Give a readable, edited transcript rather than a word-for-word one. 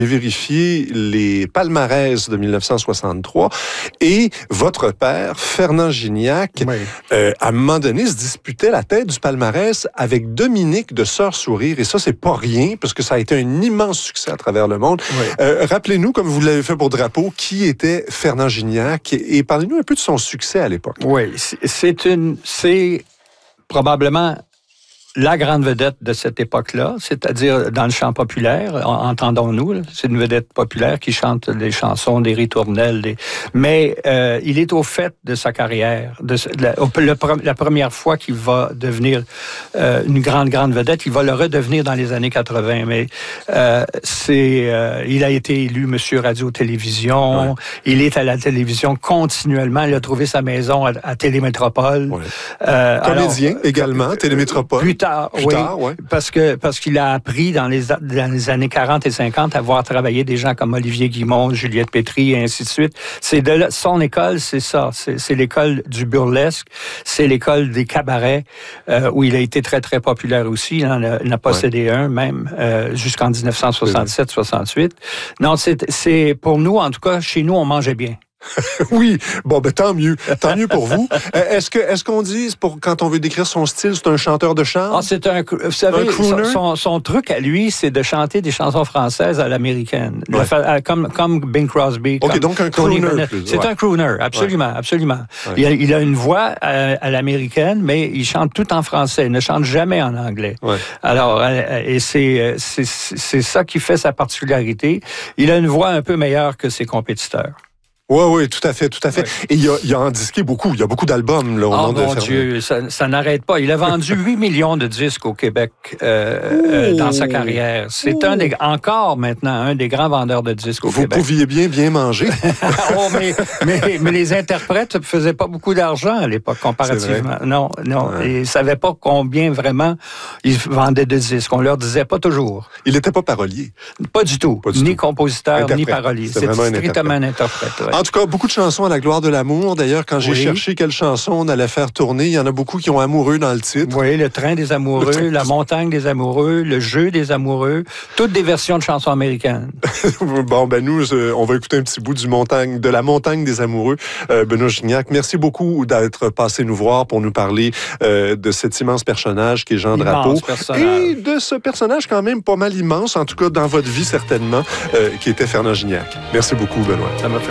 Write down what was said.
vérifier les palmarès de 1963 et votre père, Fernand Gignac, Oui. à un moment donné, se disputait la tête du palmarès avec Dominique de Sœur Sourire. Et ça, c'est pas rien, parce que ça a été un immense succès à travers le monde. Oui. Rappelez-nous, comme vous l'avez fait pour Drapeau, qui était Fernand Gignac et parlez-nous un peu de son succès à l'époque. Oui, c'est probablement la grande vedette de cette époque-là, c'est-à-dire dans le chant populaire, entendons-nous, là, c'est une vedette populaire qui chante des chansons, des ritournelles, mais il est au fait de sa carrière. La première fois qu'il va devenir une grande vedette, il va le redevenir dans les années 80, mais il a été élu Monsieur Radio-Télévision, ouais. Il est à la télévision continuellement, il a trouvé sa maison à Télémétropole. Ouais. Comédien également, Télémétropole. Plus tard, ouais. Parce qu'il a appris dans les années 40 et 50 à voir travailler des gens comme Olivier Guimond, Juliette Pétry et ainsi de suite. Son école, c'est ça. C'est l'école du burlesque, c'est l'école des cabarets, où il a été très, très populaire aussi. Il en a possédé un même, jusqu'en 1967-68. Non, c'est pour nous, en tout cas, chez nous, on mangeait bien. Oui, bon, ben tant mieux pour vous. Est-ce qu'on dit, quand on veut décrire son style, c'est un chanteur de chant? Ah, vous savez, son truc à lui, c'est de chanter des chansons françaises à l'américaine, comme Bing Crosby. OK, donc un crooner. C'est un crooner, absolument. Ouais. Il a une voix à l'américaine, mais il chante tout en français, il ne chante jamais en anglais. Ouais. Alors, et c'est ça qui fait sa particularité. Il a une voix un peu meilleure que ses compétiteurs. Oui, tout à fait. Ouais. Et il a en disqué beaucoup. Il y a beaucoup d'albums là, au nom de Fernand. Oh mon Dieu, ça n'arrête pas. Il a vendu 8 millions de disques au Québec dans sa carrière. C'est encore maintenant un des grands vendeurs de disques au Québec. Vous pouviez bien manger. mais les interprètes ne faisaient pas beaucoup d'argent à l'époque, comparativement. Non. Ouais. Ils ne savaient pas combien vraiment ils vendaient de disques. On leur disait pas toujours. Il n'était pas parolier. Pas du tout. Ni compositeur, ni parolier. C'est strictement un interprète. Ouais. En tout cas, beaucoup de chansons à la gloire de l'amour. D'ailleurs, quand j'ai cherché quelle chanson on allait faire tourner, il y en a beaucoup qui ont amoureux dans le titre. Oui, le train des amoureux, la montagne des amoureux, le jeu des amoureux, toutes des versions de chansons américaines. Bon, ben nous, on va écouter un petit bout de la montagne des amoureux. Benoît Gignac, merci beaucoup d'être passé nous voir pour nous parler de cet immense personnage qui est Jean Drapeau. Et de ce personnage quand même pas mal immense, en tout cas dans votre vie certainement, qui était Fernand Gignac. Merci beaucoup, Benoît. Ça m'a fait